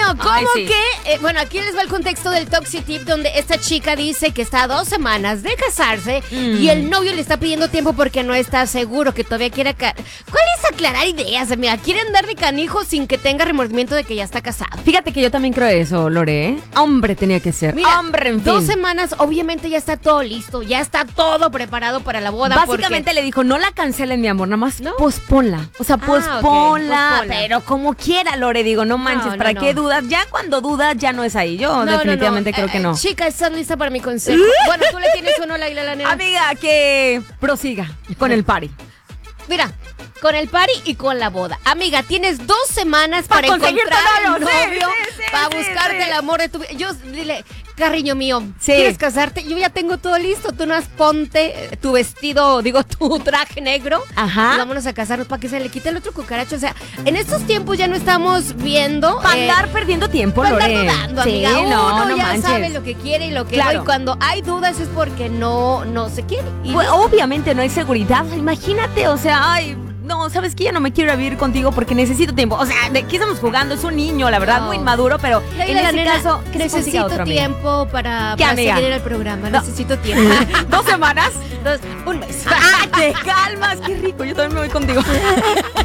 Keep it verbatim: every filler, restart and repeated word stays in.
¿cómo Ay, sí. que? Eh, bueno, aquí les va el contexto del Toxic Tip, donde esta chica dice que está a dos semanas de casarse Mm. y el novio le está pidiendo tiempo porque no está seguro, que todavía quiere... Ca- ¿Cuál es aclarar ideas? Mira, quiere andar de canijo sin que tenga remordimiento de que ya está casado. Fíjate que yo también creo eso, Lore. ¿eh? Hombre tenía que ser. Mira, Hombre, en fin. dos semanas, obviamente ya está todo listo, ya está todo preparado para la boda. Básicamente porque... le dijo, no la cancelen, mi amor, nada más ¿No? posponla. O sea, Ah, posponla, ok, posponla. pero como quiera, Lore, digo, no manches, no, ¿para no. qué dudas? Ya cuando dudas, ya no es ahí. Yo No, no, definitivamente no. creo que Eh, no. Chica, ¿estás lista para mi consejo? Bueno, ¿tú le tienes o no la la nena? Amiga, que prosiga con el party. Mira, con el party y con la boda. Amiga, tienes dos semanas Pa' para conseguir encontrar tu el novio. Sí, novio, sí, sí, para sí, buscarte sí. el amor de tu vida. Yo, dile, cariño mío, Sí. ¿quieres casarte? Yo ya tengo todo listo. Tú no ponte eh, tu vestido, digo, tu traje negro. Ajá. Y vámonos a casarnos para que se le quite el otro cucaracho. O sea, en estos tiempos ya no estamos viendo... Para eh, andar perdiendo tiempo, pa' andar Lore. dudando, Sí, amiga. no, Uno no ya manches. sabe lo que quiere y lo que Claro. no. Y cuando hay dudas es porque no, no se quiere. Y Pues, obviamente no hay seguridad. Imagínate, o sea, ay, no, ¿sabes qué? Ya no me quiero ir a vivir contigo porque necesito tiempo. O sea, ¿de qué estamos jugando? Es un niño, la verdad, No. muy inmaduro, pero La- en la ese nena, caso, que se consiga necesito otro, amiga. tiempo para, ¿Qué, para amiga? seguir en el programa. No. Necesito tiempo. ¿Dos semanas? Dos, un mes. ¡Ah, te calmas! ¡Qué rico! Yo también me voy contigo.